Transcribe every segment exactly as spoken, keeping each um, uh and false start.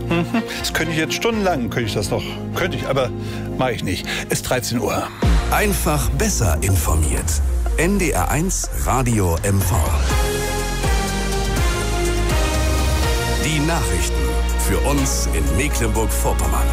Mhm. Das könnte ich jetzt stundenlang, könnte ich das noch. Könnte ich, aber mache ich nicht. Es ist dreizehn Uhr. Einfach besser informiert. N D R eins Radio M V. Die Nachrichten für uns in Mecklenburg-Vorpommern.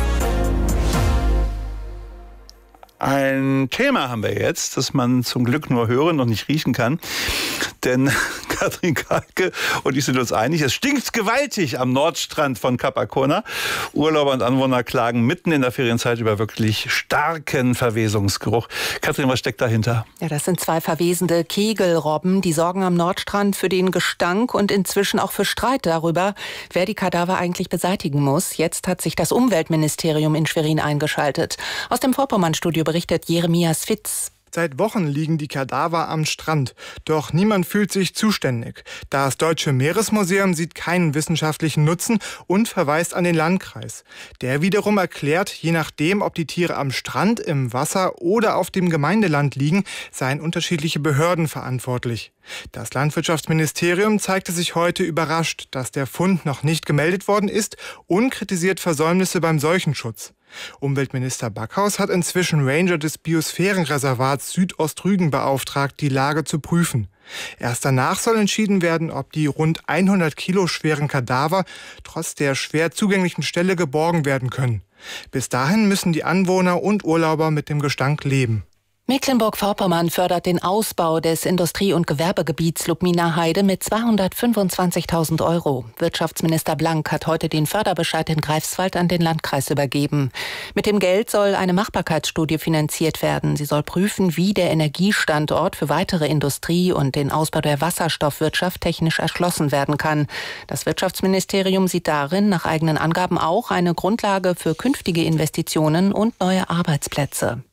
Ein Thema haben wir jetzt, das man zum Glück nur hören und nicht riechen kann. Denn Katrin Kalke und ich sind uns einig, es stinkt gewaltig am Nordstrand von Kap Arkona. Urlauber und Anwohner klagen mitten in der Ferienzeit über wirklich starken Verwesungsgeruch. Katrin, was steckt dahinter? Ja, das sind zwei verwesende Kegelrobben. Die sorgen am Nordstrand für den Gestank und inzwischen auch für Streit darüber, wer die Kadaver eigentlich beseitigen muss. Jetzt hat sich das Umweltministerium in Schwerin eingeschaltet. Aus dem Vorpommern-Studio berichtet Jeremias Fitz. Seit Wochen liegen die Kadaver am Strand. Doch niemand fühlt sich zuständig. Das Deutsche Meeresmuseum sieht keinen wissenschaftlichen Nutzen und verweist an den Landkreis. Der wiederum erklärt, je nachdem, ob die Tiere am Strand, im Wasser oder auf dem Gemeindeland liegen, seien unterschiedliche Behörden verantwortlich. Das Landwirtschaftsministerium zeigte sich heute überrascht, dass der Fund noch nicht gemeldet worden ist und kritisiert Versäumnisse beim Seuchenschutz. Umweltminister Backhaus hat inzwischen Ranger des Biosphärenreservats Südostrügen beauftragt, die Lage zu prüfen. Erst danach soll entschieden werden, ob die rund hundert Kilo schweren Kadaver trotz der schwer zugänglichen Stelle geborgen werden können. Bis dahin müssen die Anwohner und Urlauber mit dem Gestank leben. Mecklenburg-Vorpommern fördert den Ausbau des Industrie- und Gewerbegebiets Lubminer Heide mit zweihundertfünfundzwanzigtausend Euro. Wirtschaftsminister Blank hat heute den Förderbescheid in Greifswald an den Landkreis übergeben. Mit dem Geld soll eine Machbarkeitsstudie finanziert werden. Sie soll prüfen, wie der Energiestandort für weitere Industrie und den Ausbau der Wasserstoffwirtschaft technisch erschlossen werden kann. Das Wirtschaftsministerium sieht darin nach eigenen Angaben auch eine Grundlage für künftige Investitionen und neue Arbeitsplätze.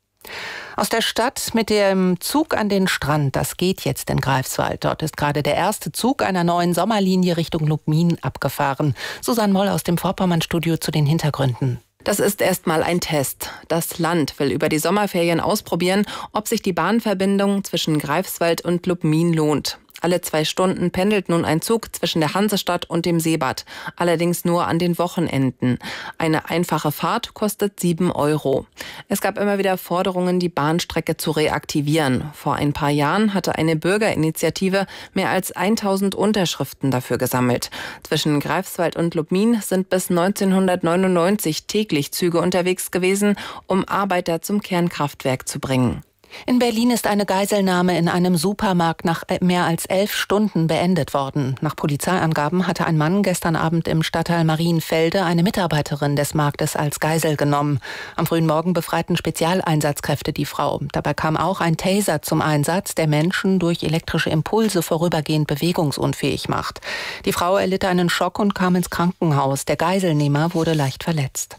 Aus der Stadt mit dem Zug an den Strand, das geht jetzt in Greifswald. Dort ist gerade der erste Zug einer neuen Sommerlinie Richtung Lubmin abgefahren. Susanne Moll aus dem Vorpommern-Studio zu den Hintergründen. Das ist erstmal ein Test. Das Land will über die Sommerferien ausprobieren, ob sich die Bahnverbindung zwischen Greifswald und Lubmin lohnt. Alle zwei Stunden pendelt nun ein Zug zwischen der Hansestadt und dem Seebad, allerdings nur an den Wochenenden. Eine einfache Fahrt kostet sieben Euro. Es gab immer wieder Forderungen, die Bahnstrecke zu reaktivieren. Vor ein paar Jahren hatte eine Bürgerinitiative mehr als tausend Unterschriften dafür gesammelt. Zwischen Greifswald und Lubmin sind bis neunzehnhundertneunundneunzig täglich Züge unterwegs gewesen, um Arbeiter zum Kernkraftwerk zu bringen. In Berlin ist eine Geiselnahme in einem Supermarkt nach mehr als elf Stunden beendet worden. Nach Polizeiangaben hatte ein Mann gestern Abend im Stadtteil Marienfelde eine Mitarbeiterin des Marktes als Geisel genommen. Am frühen Morgen befreiten Spezialeinsatzkräfte die Frau. Dabei kam auch ein Taser zum Einsatz, der Menschen durch elektrische Impulse vorübergehend bewegungsunfähig macht. Die Frau erlitt einen Schock und kam ins Krankenhaus. Der Geiselnehmer wurde leicht verletzt.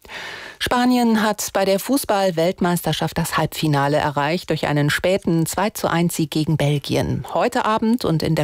Spanien hat bei der Fußball-Weltmeisterschaft das Halbfinale erreicht durch einen späten zwei zu eins Sieg gegen Belgien. Heute Abend und in der